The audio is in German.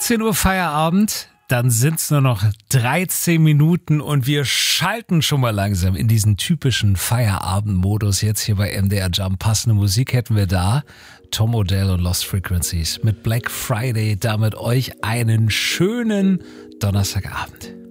18 Uhr Feierabend, dann sind es nur noch 13 Minuten und wir schalten schon mal langsam in diesen typischen Feierabend-Modus jetzt hier bei MDR Jump. Passende Musik hätten wir da. Tom Odell und Lost Frequencies mit Black Friday. Damit euch einen schönen Donnerstagabend.